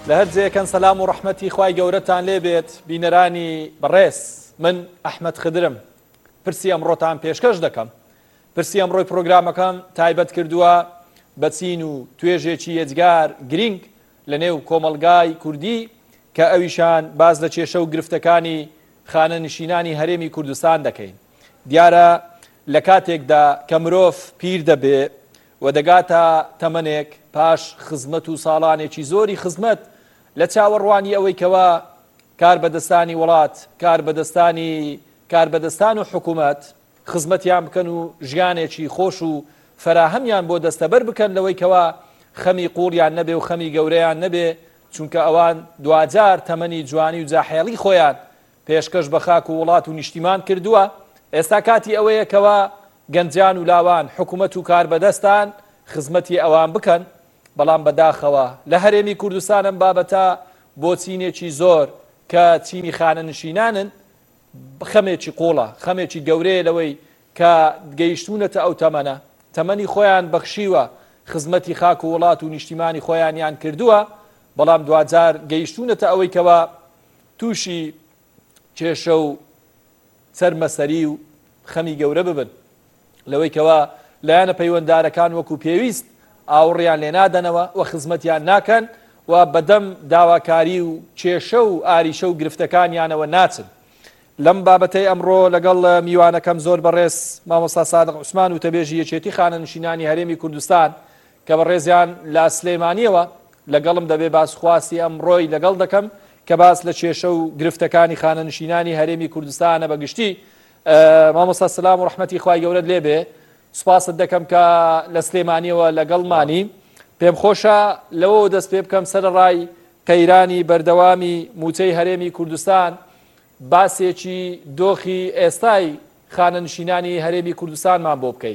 لە هەر جێیەکەن سەلام و ڕەحمەتی خوای گەورەتان لێ بێت بینەرانی بەڕێز. من ئەحمەد خدرم، پرسی ئەمڕۆتان پێشکەش دەکەم. پرسی ئەمڕۆی پرۆگرامەکەم تایبەت کردووە بە چین و توێژێکی یەجگار گرنگ لە نێو کۆمەڵگای کوردی کە ئەویشان باز لە کێشە و گرفتەکانی خانە نشینانی هەرێمی کوردستان دەکەین. دیارە لە کاتێکدا کە مرۆڤ پیر دەبێ و دەگاتە تەمەنێک پاش خزمەت و ساڵانێکی زۆری خزمەت لە چاوەڕوانی ئەوەی کەوا کاربەدەستانی وڵات، کاربەدەستان و حکوومەت خزمەتیان بکەن و ژیانێکی خۆش و فەراهەمیان بۆ دەستەبەر بکەن لەوەی کەوا خەمی قوڵیان نەبێ و خەمی گەورەیان نەبێ، چونکە ئەوان دوجار تەمەنی جوانی و جاحێڵی خۆیان پێشکەش بە خاک و وڵات و نیشتیمان کردووە. ئێستا کاتی ئەوەیە کەوا گەنجان و لاوان حکوومەت و کاربەدەستان خزمەتی ئەوان بکەن، بەڵام بەداخەوە لە هەرێمی کوردستانم بابەتە بۆ چینێکی زۆر کە چینی خانە نشینانن خەمێکی قوڵە، خەمێکی گەورەیە لەوەی کە گەیشتونەتە ئەو تەمەنی خۆیان بەخشیوە، خزمەتی خاک و وڵات و نیشتیمانی خۆیانیان کردووە، بەڵام دوجار گەیشتونەتە ئەوەی کەوا تووشی کێشە و سەرمەسەری و خەمی گەورە ببن، لەوەی کەوا لایەنە پەیوەنددارەکان وەکو پێویست ئاوڕیان لێ نادەنەوە و خزمەتیان ناکەن و بەدەم داواکاری و کێشە و ئاریشە و گرفتەکانیانەوە ناچن. لەم بابەتەی ئەمڕۆ لەگەڵ میوانەکەم زۆر بەڕێز مامۆستا سادق عوسمان و تەبێژی یەکێتی خانە نشینانی هەرێمی کوردستان کە بەڕێزیان لە سلێمانیەوە لەگەڵم دەبێ باسخواسی ئەمڕۆی لەگەڵ دەکەم کە باس لە کێشە و گرفتەکانی خانە نشینانی هەرێمی کوردستانە بەگشتی. مامۆستا سلام و ڕەحمەتی خوای گەورەت لێ بێ، سوپاست دەکەم کە لە سلێمانیەوە لەگەڵمانی. پێم خۆشە لەوە دەست پێ بکەم سەرڕای قەیرانی بەردەوامی موچەی هەرێمی کوردستان باسێکی دۆخی ئێستای خانە نشینانی هەرێمی کوردستانمان بۆ بکەی.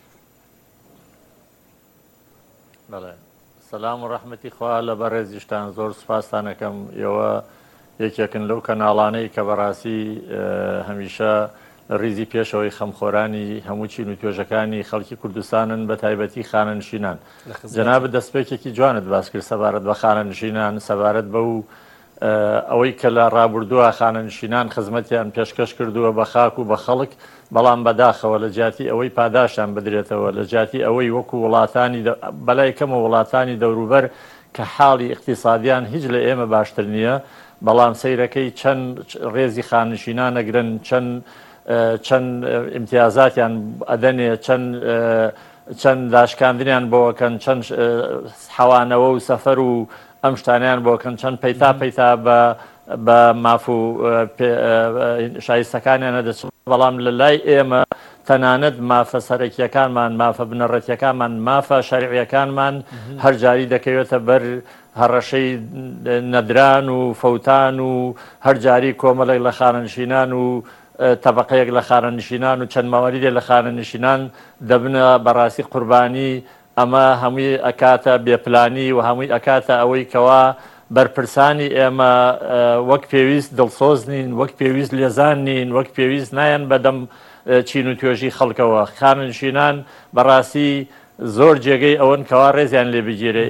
بەڵێ، سەلام و ڕەحمەتی خوا لە بەڕێزیشتان، زۆر سوپاسانەکەم. ئێوە یەکێکن لەو کەناڵانەی کە بەڕاستی هەمیشە ڕیزی پێشەوەی خەمخۆرانی هەموو چین و توێژەکانی خەڵکی کوردستانن، بە تایبەتی خانە نشینان. جەنابەت دەستپێکێکی جوانت باس کرد سەبارەت بە خانە نشینان، سەبارەت بە و ئەوەی کە لە ڕابردووە خانە نشینان خزمەتیان پێشکەش کردووە بە خاک و بە خەڵک، بەڵام بەداخەوە لە جیاتی ئەوەی پاداشان بدرێتەوە، لە جیاتی ئەوەی وەکو وڵاتانی بەلای کەمە وڵاتانی دەوروبەر کە حاڵی اقتصادیان هیچ لە ئێمە باشتر نییە، بەڵام سەیرەکەی چەند ڕێزی خانشینان ئەگرن، چەند امتیازاتیان ئەدەنێ، چەند داشکاندنیان بۆکەن، چەند حەوانەوە و سەفەر و ئەم شتانیان بۆکەن، چەند پەیتا بە ماف و شایستەکانیان نەدەچن. بەڵام لە لای ئێمە تەنانەت مافە سەرەکیەکانمان، مافە بنەڕەتیەکانمان، مافە شەریعیەکانمان هەر جاری دەکەوێتە بەر هەڕەشەی نەدران و فەوتان و هەر جاری کۆمەڵێک لە خانە نشینان و تەبەقەیەک لە خانە نشینان و چەند مەوەریدێک لە خانە نشینان دەبنە بەڕاستی قوربانی. ئەمە هەمووی ئەکاتە بێپلانی و هەمووی ئەکاتە ئەوەی کەوا بەرپرسانی ئێمە وەک پێویست دڵسۆز نین، وەک پێویست لێزان نین، وەک پێویست نایەن بەدەم چین و توێژی خەڵکەوە. خانە نشینان بەڕاستی زۆر جێگەی ئەوەن کەوا ڕێزیان لێ بگیرێ.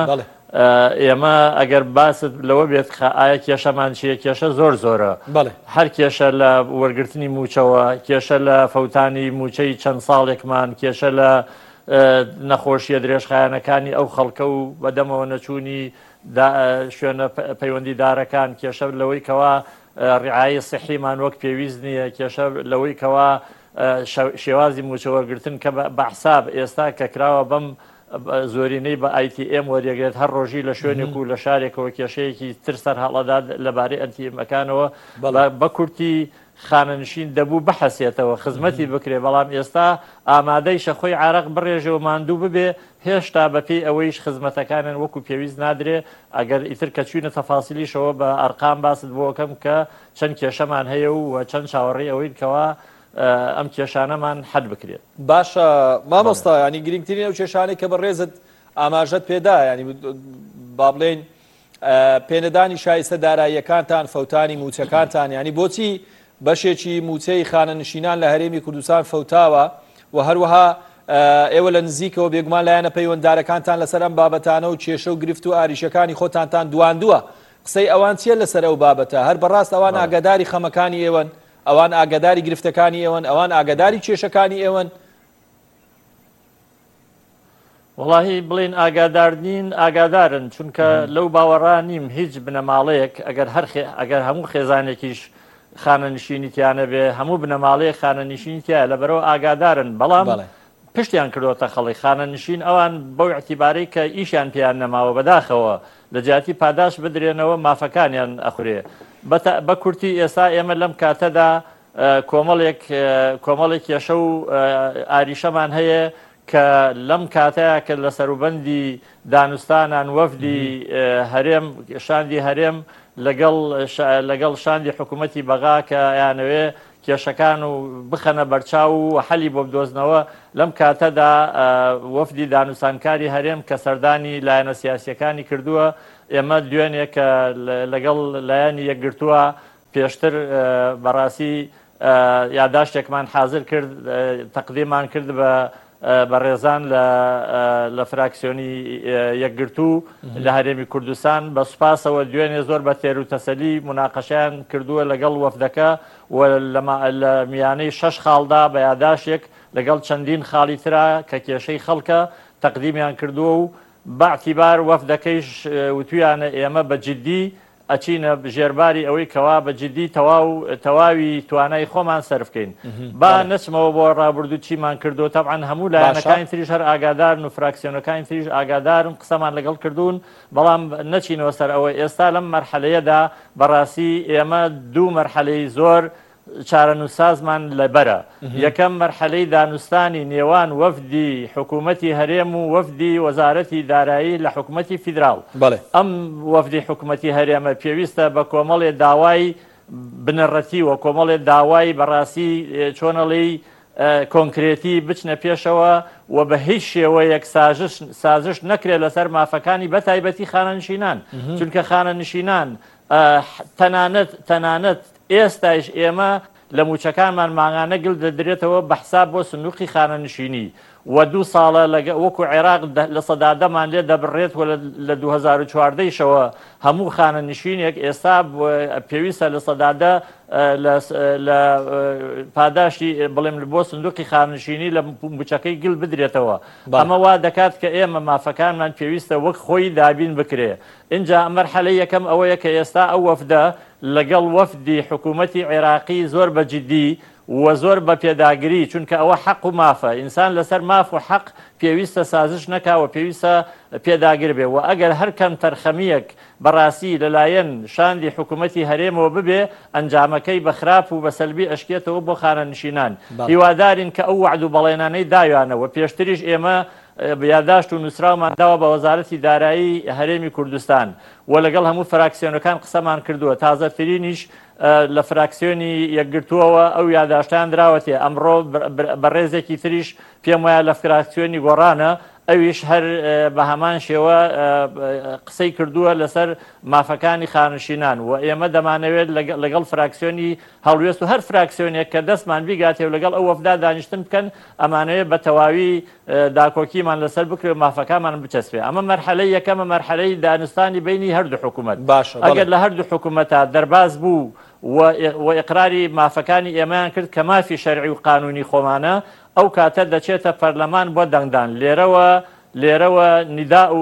ئێمە ئەگەر باست لەوە بێت ئایا کێشەمان چیە؟ کێشە زۆر زۆرە. هەر کێشە لە وەرگرتنی موچەوە، کێشە لە فەوتانی موچەی چەند ساڵێکمان، کێشە لە نەخۆشیە درێژخایەنەکانی ئەو خەڵکە و بەدەمەوە نەچوونی شوێنە پەیوەندیدارەکان، کێشە لەوەی کەوا ڕعایی سەحیمان وەک پێویست نییە، کێشە لەوەی کەوا شێوازی موچەوەرگرتن کە بە حساب ئێستا کە کراوە بەم زۆرینەی بە ITM وەریەگرێت هەر ڕۆژی لە شوێنێک و لە شارێکەوە کێشەیەکی تر سەر هەڵەدا لەبارەی ئەنتیمەکانەوە بە کورتی خانە نشین دەبوو بەحەسێتەوە خزمەتی بکرێ. بەڵام ئێستا ئامادەی شەخۆی عارەق بڕێژەوە ماندوو ببێ، هێشتا بەپێی ئەوەیش خزمەتەکانن وەکو پێویست نادرێ. ئەگەر ئیتر کە چوینە تەفاسیلیشەوە بە ئەرقام باست بۆکەم کە چەند کێشەمان هەیە و چەند چاوەڕێی ئەوەی کەوا ئەم کێشانەمان حەد بکرێت. باشە مامۆستا، ینی گرنگترین ئەو کێشانەی کە بەڕێزت ئاماژەت پێدا، ینی با بڵێن پێنەدانی شایستە داراییەکانتان، فەوتانی موچەکانتان، ینی بۆچی بەشێکی موچەی خانە نشینان لە هەرێمی کوردستان فەوتاوە و هەروەها ئێوە لە نزیکەوە بێگومان لایەنە پەیوەنددارەکانتان لەسەر ئەم بابەتانە و کێشە و گرفت و ئاریشەکانی خۆتانتان دواندووە قسەی ئەوان چیە لەسەر ئەو بابەتە هەر بەڕاست ئەوان ئاگاداری خەمەکانی ئێوەن ئەوان ئاگاداری گرفتەکانی ئێوەن ئەوان ئاگاداری کێشەکانی ئێوەن وڵاهی بڵین ئاگادار نین ئاگادارن چونکە لەو باوەڕان نیم هیچ بنەماڵەیەک ئەگەر هەموو خێزانێکیش خانە نشینیتیانە بێ هەموو بنەماڵەیە خانە نشینیتیە لەبەرەوە ئاگادارن بەڵام پشتیان کردوتە خەڵی خانە نشین ئەوان بەو اعتیبارەی کە ئیشیان پێیان نەماوە بەداخەوە لە جیاتی پاداش بدرێنەوە مافەکانیان ئەخورێ بە کورتی ئێستا ئێمە لەم کاتەدا کۆمەڵێک کێشە و ئاریشەمان هەیە کە لەم کاتەیە کە لە سەروبەندی دانوستانان وەفدی هەرێم شاندی هەرێم لەگەڵ شاندی حکوومەتی بەغا کە یانەوێ کێشەکان و بخەنە بەرچاو و حەلی بۆ بدۆزنەوە لەم کاتەدا وەفدی دانوستانکاری هەرێم کە سەردانی لایەنە سیاسیەکانی کردووە ئێمە دوێنێ کە لەگەڵ لایەنی یەکگرتووە پێشتر بەڕاستی یاداشتێکمان حازر کرد تەقدیمان کرد بە ڕێزان لە فراکسیۆنی یەکگرتوو لە هەرێمی کوردستان بە سوپاسەوە دوێنێ زۆر بە تێر و تەسەلی مناقەشیان کردووە لەگەڵ وەفدەکە و لە میانەی 6 خاڵدا بە یاداشێک لەگەڵ چەندین خاڵی ترا کە کێشەی خەڵکە تەقدیمیان کردووە و باعتیبار وەفدەکەیش وتویانە ئێمە بە جددی ئەچینە ژێرباری ئەوەی کەوا بە جددی تەواوی توانای خۆمان سەرفکەین با نەچمەوە بۆ ڕابردوو چیمان کردو تەبعاً هەموو لایەنەکانی تریش هەر ئاگادارن و فراکسیۆنەکانی تریش ئاگادارن قسەمان لەگەڵ کردوون بەڵام نەچینەوە سەر ئەوە ئێستا لەم مەرحەلەیەدا بەڕاستی ئێمە دوو مەرحەلەی زۆر چارەنووسازمان لەبەرە یەکەم مەرحەلەی دانوستانی نێوان وەفدی حکوومەتی هەرێم و وەفدی وەزارەتی دارایی لە حکوومەتی فیدراڵ ئەم وەفدی حکوومەتی هەرێمە پێویستە بە کۆمەڵێ داوای بنەڕەتی و کۆمەڵێ داوای بەڕاستی چۆنەڵی کۆنکرێتی بچنە پێشەوە و بە هیچ شێوەیەک سازش نەکرێت لەسەر مافەکانی بەتایبەتی خانەنشینان چونکە خانەنشینان تەنانەت ئێستایش ئێمە لە موچەکانمان ماغانە گل دەدرێتەوە بە حساب بۆ سندوقی خانەنشینی و 2 ساڵە وەکو عێراق لە سەدادەمان لێ دەبڕێت و لە 2014ەوە هەموو خانەنشینێک ئێستا پێویستە لە سەدادە لە پاداشتی بڵێم بۆ سندوقی خانەنشینی لە موچەکەی گل بدرێتەوە ئەمە وا دەکات کە ئێمە مافەکانمان پێویستە وەک خۆی دابین بکرێ اینجا مەرحەلەی یەکەم ئەوەیە کە ئێستا ئەو وەفدە لەگەڵ وەفدی حکوومەتی عێراقی زۆر بە جددی و زۆر بە پێداگری چونکە ئەوە حەق و مافە ئینسان لەسەر ماف و حەق پێویستە سازش نەکاوە پێویستە پێداگر بێ و ئەگەر هەر کەم تەرخەمیەک بەڕاستی لەلایەن شاندی حکوومەتی هەرێمەوە ببێ ئەنجامەکەی بە خراپ و بە سەلبی ئەشکێتەوە بۆ خانەنشینان هیوادارین کە ئەو وعد و بەڵێنانەی داویانەوە پێشتریش ئێمە یاداشت و نووسراومان داوە بە وەزارەتی دارایی هەرێمی کوردستان و لەگەڵ هەموو فراکسیۆنەکان قسەمان کردووە تازەترینیش لە فراکسیۆنی یەکگرتووەوە ئەو یاداشتان دراوەتێ ئەمڕۆ بەڕێزێکی تریش پێم وایە لە فراکسیۆنی گۆڕانە ئەویش هەر بە هەمان شێوە قسەی کردووە لەسەر مافەکانی خانشینان و ئێمە دەمانەوێت لەگەڵ فراکسیۆنی هەڵوێست و هەر فراکسیۆنێک کە دەستمان بیگاتێ و لەگەڵ ئەو وەفدا دانیشتن بکەن ئەمانەوێت بە تەواوی داکۆکیمان لەسەر بکرێ و مافەکانمان بچەسبێ ئەمە مەرحەلەی یەکەمە مەرحەلەی دانوستانی بینی هەردوو حکوومەت ئەگەر لە هەردوو حکوومەتە دەرباز بوو و ئیقراری مافەکانی ئێمەیان کرد کە مافی شەرعی و قانونی خۆمانە ئەو کاتە دەچێتە پەرلەمان بۆ دەنگدان لێرەوە نیدا و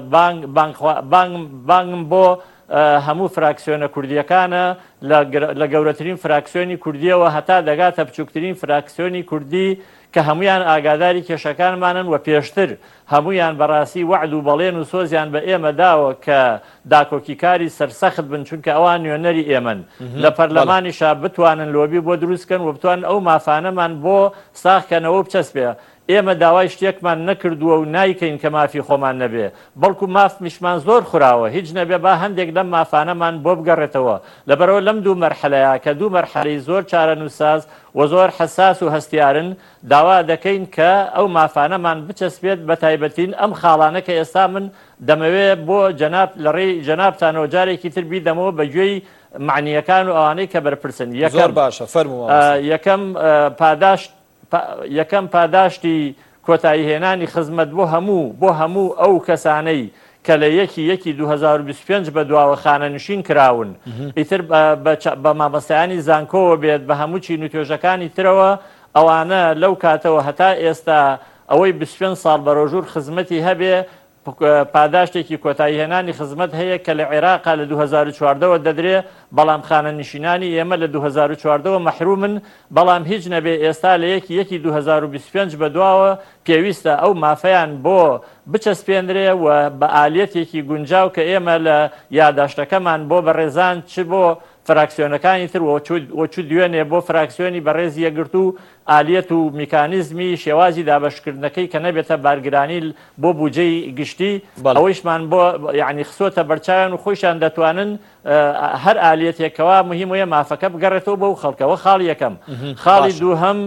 بانگم بۆ هەموو فراکسیۆنە کوردیەکانە لە گەورەترین فراکسیۆنی کوردیەوە هەتا دەگاتە بچووکترین فراکسیۆنی کوردی کە هەمویان ئاگاداری کێشەکانمانن و پێشتر هەمویان بەڕاستی وعد و بەڵێن و سۆزیان بە ئێمە داوە کە داکۆکیکاری سەرسەخت بن چونکە ئەوان نوێنەری ئێمەن لە پەرلەمانیشا بتوانن لۆبی بۆ دروستکەن و بتوان ئەو مافانەمان بۆ ساخکەنەوە بچەسبێ ئێمە داوای شتێکمان نەکردووە و نایکەین کە مافی خۆمان نەبێ بەڵکو ماف میشمان زۆر خوراوە هیچ نەبێ با هەندێک لەم مافانەمان بۆ بگەڕێتەوە لەبەرەوە لەم دوو مەرحەلەیە کە دوو مەرحەلەی زۆر چارەنووساز و زۆر حساس و هەستیارن داوا دەکەین کە ئەو مافانەمان بچەسبێت بە تایبەتین ئەم خاڵانە کە ئێستا من دەمەوێت بۆ لەڕێی جەنابتانەوە جارێکی تر بیدەمەوە بە گوێی معنیەکان و ئەوانەی کە بەرپرسن زۆر باشە فەرمووە یەکەم پاداشتی کۆتاییهێنانی خزمەت بۆ هەموو ئەو کەسانەی کە لە 1/1/2025 بە دواوە خانەنشین کراون ئیتر بە مامەستایانی زانکۆوە بێت بە هەموو چین و توێژەکانی ترەوە ئەوانە لەو کاتەوە هەتا ئێستا ئەوەی 25 ساڵ بە ڕۆژوور خزمەتی هەبێ پاداشتێکی کۆتاییهێنانی خزمەت هەیە کە لە عێراقا لە 2014ەوە دەدرێ بەڵام خانەنشینانی ئێمە لە 2014ەوە مەحرومن بەڵام هیچ نەبێ ئێستا لە 1/1/2025 بەدواوە پێویستە ئەو مافەیان بۆ بچەسپێنرێ و بە ئالێتێکی گونجاو کە ئێمە لە یاداشتەکەمان بۆ بەڕێزان چ بۆ فراکسیۆنەکانی تر وەچوو دوێنێ بۆ فراکسیۆنی بەڕێزی یەگرت و ئالێت و میکانیزمی شێوازی دابەشکردنەکەی کە نەبێتە بارگرانی بۆ بودجەی گشتی ئەوەیشمان بۆ یعنی خسۆتە بەرچاویان و خۆیشان دەتوانن هەر ئالێتێکەوە مهم وەیە مافەکە بگەڕێتەوە بەو خەڵکەوە خاڵی یەکەم. خاڵی دووهەم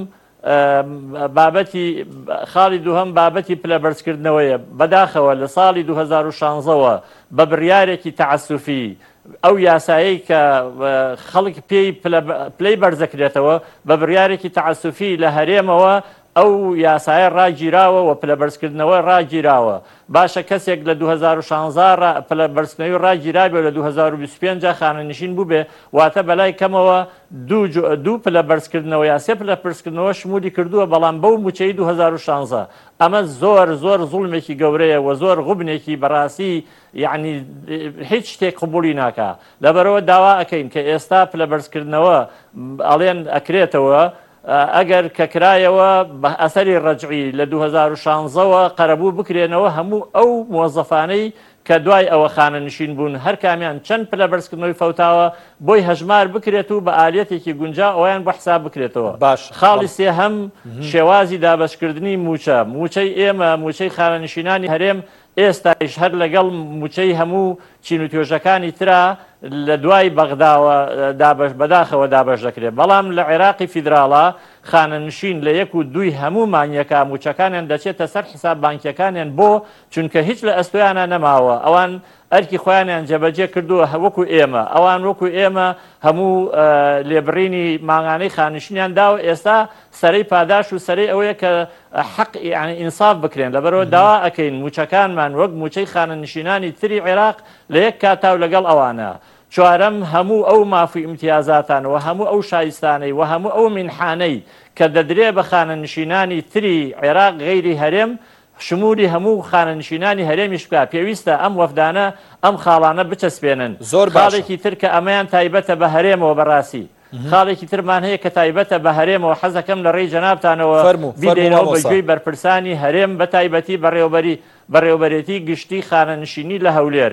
خاڵی دووهەم بابەتی پلەبەرزکردنەوەیە بەداخەوە لە ساڵی 2016ەوە بە بڕیارێکی تەعەسوفی ئەو یاسایی کە خەڵک پلەی بەرزەکرێتەوە بە بڕیارێکی تەعەسوفی لە هەرێمەوە ئەو یاسایە ڕاگیراوە و پلەبەرزکردنەوە ڕاگیراوە باشە کەسێک لە 2016 پلەبەرزکردنەوەی ڕاگیرابێ لە 2025 خانەنشین بوو بێ واتە بەلای کەمەوە دوو پلەبەرزکردنەوە یا سێ پلەبەرزکردنەوە شمولی کردووە بەڵام بەو موچەی 2016 ئەمە زۆر زوڵمێکی گەورەیە و زۆر غوبنێکی بەڕاستی یعنی هیچ شتێک قبولی ناکا لەبەرەوە داوا ئەەکەین کە ئێستا پلەبەرزکردنەوە ئەڵێن ئەکرێتەوە ئەگەر کە کرایەوە بە ئەسەری ڕەجعی لە 2016ەوە قەرەبوو بکرێنەوە هەموو ئەو مۆزەفانەی کە دوای ئەوە خانەنشین بوون هەر کامیان چەند پلەبەرزکردنەوەی فەوتاوە بۆی هەژمار بکرێت و بە ئالێتێکی گونجا ئەویان بە حساب بکرێتەوە. باش خاڵی سێهەم شێوازی دابەشکردنی موچەی ئێمە موچەی خانەنشینانی هەرێم ئێستایش هەر لەگەڵ موچەی هەموو چین و توێژەکانی ترا لە دوای بەغداوە بەداخەوە دابەش دەکرێت بەڵام لە عێراقی فیدراڵە خانەنشین لە 1 و 2 هەموو مانگیەکە موچەکانیان دەچێتە سەر حساب بانکیەکانیان بۆ چونکە هیچ لە ئەستۆیانە نەماوە ئەوان ئەرکی خۆیانیان جێبەجێ کردووە وەکو ئێمە ئەوان وەکو ئێمە هەموو لێبڕینی ماگانەی خانشینیان داوە ئێستا سەرەی پاداش و سەرەی ئەوەیە کە حەق یعنی ئینساف بکرێن لەبەرەوە داوا ئەەکەین موچەکانمان وەک موچەی خانەنشینانی تری عێراق لە یەک کاتاو لەگەڵ ئەوانە. چوارەم هەموو ئەو مافی ئیمتیازاتانەوە هەموو ئەو شایستانەی و هەموو ئەو منحانەی کە دەدرێ بە خانەنشینانی تری عێراق غەیری هەرێم شمولی هەموو خانەنشینانی هەرێمیش بکات پێویستە ئەم وەفدانە ئەم خاڵانە بچەسپێنن. زۆر خاڵێکی تر کە ئەمەیان تایبەتە بە هەرێمەوە بەڕاستی خاڵێکی ترمان هەیە کە تایبەتە بە هەرێمەوە حەزەکەم لە ڕێی جەنابتانەوە بیدەینەوە بەگوێی بەرپرسانی هەرێم بە تایبەتی بەڕێوەبەرێتی گشتی خانەنشینی لە هەولێر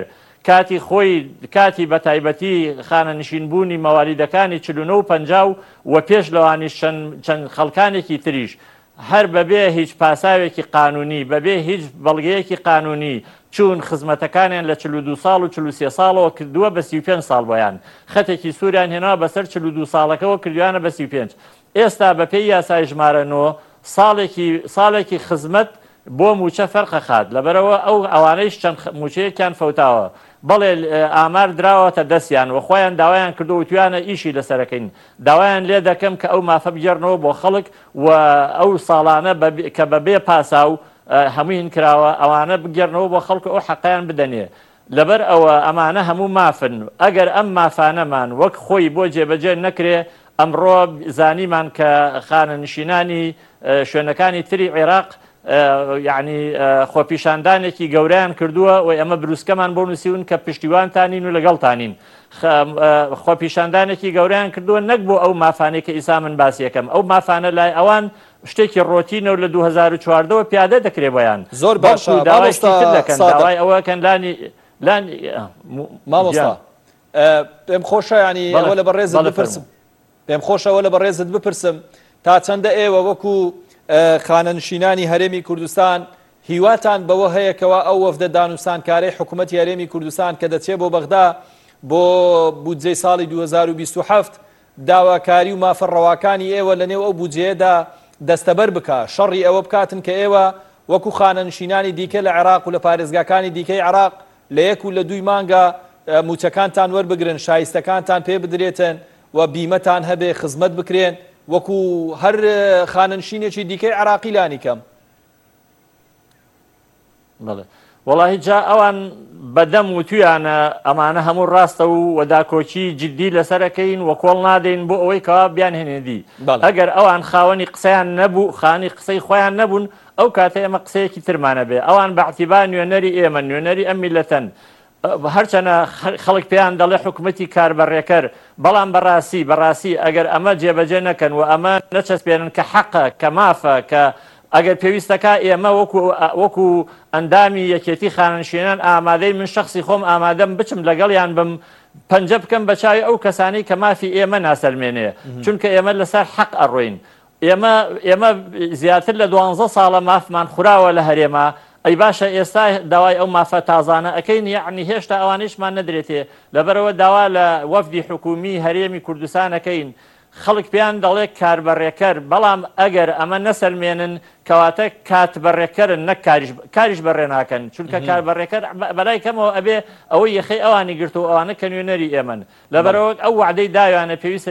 کاتی بە تایبەتی خانەنشینبوونی مەوالیدەکانی 49 و 50 و پێش لەوانی چەند خەڵکانێکی تریش هەر بەبێ هیچ پاساوێکی قانونی بەبێ هیچ بەڵگەیەکی قانونی چون خزمەتەکانیان لە 42 ساڵ و 43 ساڵەوە کردووە بە 35 ساڵ بۆیان خەتێکی سووریان هێناوە بەسەر 42 ساڵەکەەوە کردویانە بە 35 ئێستا بە پێی یاسای ژمارەنەوە ساڵێکی خزمەت بۆ موچە فەرقە خات لەبەرەوە ئەو ئەوانەیش چەند موچەیەکیان فەوتاوە بەڵێ ئامار دراوەتە دەستیان و خۆیان داوایان کردو و توانە ئیشی لەسەرەکەین داوایان لێ دەکەم کە ئەو مافە بگەڕنەوە بۆ خەڵک و ئەو ساڵانە کە بەبێ پاسا و هەمووین کراوە ئەوانە بگەڕنەوە بۆ خەڵک ئەو حەقیان بدەنێ لەبەر ئەوە ئەمانە هەموو مافن ئەگەر ئەم مافانەمان وەک خۆی بۆ جێبەجێ نەکرێ ئەمڕۆ زانیمان کە خانەنشینانی شوێنەکانی تری عێراق یعنی خۆپیشاندانێکی گەوریان کردووە و ئەمە بروسکەمان بۆ نووسیون کە پشتیوانتانین و لەگەڵتانین خۆپیشاندانێکی گەوریان کردووە نەک بۆ ئەو مافانێک کە ئیسا من باسیەکەم ئەو مافانە لای ئەوان شتێکی ڕۆتینە و لە 2014ەوە پیادە دەکرێ بۆیان زۆر باشە داوای ئەوەکەن مامۆستا پێم خۆشە ینی ئەوە لە بەڕێزت بپرسم پێم خۆشەوە لە بەڕێزت بپرسم تا چەندە ئێوە وەکو خانەنشینانی هەرێمی کوردستان هیواتان بەوە هەیەکەوە ئەو وەفدە دانوستانکارەی حکوومەتی هەرێمی کوردستان کە دەچێت بۆ بەغدا بۆ بودجەی ساڵی 2027 داواکاری و مافەڕەواکانی ئێوە لەنێو ئەو بودجەیەدا دەستەبەر بکە شەڕی ئەوە بکاتن کە ئێوە وەکو خانەنشینانی دیکە لە عێراق و لە پارێزگاکانی دیکەی عێراق لە 1 و لە 2 مانگە موچەکانتان وەربگرن شایستەکانتان پێ بدرێتن و بیمەتان هەبێ خزمەت بکرێن وەکو هەر خانەنشینێکی دیکەی عێراقی لانی کەم. وڵی جا ئەوان بەدەم و تویانە ئەمانە هەموو ڕاستە و وەداکۆچی جددی لەسەرەکەین وە کۆڵ نادەین بۆ ئەوەی کەوا بیان هێنێدی ئەگەر ئەوان خاوەنی قسەیان نەبوو خانی قسەی خۆیان نەبوون ئەو کاتە ئێمە قسەیەکی ترمانە بێ ئەوان بەعتیبا نوێنەری ئێمە نوێنەری ئەم میلەتەن هەرچەنە خەڵک پێیان دەڵێ حکومەتی کاربەڕێکەر بەڵام بەڕاستی ئەگەر ئەمە جێبەجێ نەکەن و ئەمە نەچەسپێنن کە حەقە کە مافە کە ئەگەر پێویستەکە ئێمە وەکو ئەندامی یەکێتی خانەنشینان ئامادەی من شخصی خۆم ئامادەم بچم لەگەڵیان بم پەنجە بکەم بە چاوی ئەو کەسانی کە مافی ئێمە ناسەلمێنەیە چونکە ئێمە لەسەر حەق ئەڕۆین ئێمە زیاتر لە 12 ساڵە مافمان خوراوە لە هەرێمە ئەی باشە ئێستا داوای ئەو مافە تازانە ئەەکەین یعنی هێشتا ئەوانیشمان نەدرێتێ لەبەرەوە داوا لە وەفدی حکومی هەرێمی کوردستانەکەین خەڵک پێیان دەڵێ کاربەڕێکەر بەڵام ئەگەر ئەمە نەسەلمێنن کەواتە کاتبەڕێکەرن نەک کاریش بەڕێ ناکەن چونکە کاربەڕێکەر بەلای کەمەوە ئەبێ ئەوەی یەخەی ئەوانی گرتو ئەوانە کە نوێنەری ئێمن لەبەرەوە ئەو وعدەی داوانە پێویستە